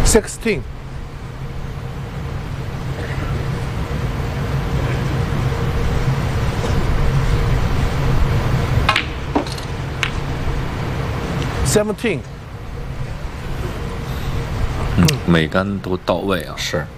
16. 17. 每杆都到位啊。 是。